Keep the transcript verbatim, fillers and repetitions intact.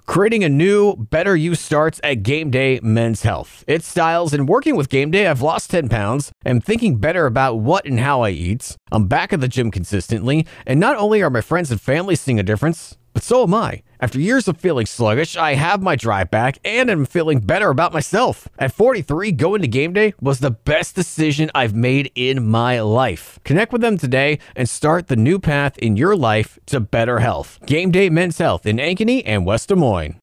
Creating a new, better you starts at Game Day Men's Health. It's styles, and working with Game Day, I've lost ten pounds. I'm thinking better about what and how I eat. I'm back at the gym consistently, and not only are my friends and family seeing a difference, but so am I. After years of feeling sluggish, I have my drive back and am feeling better about myself. At forty-three, going to Game Day was the best decision I've made in my life. Connect with them today and start the new path in your life to better health. Game Day Men's Health in Ankeny and West Des Moines.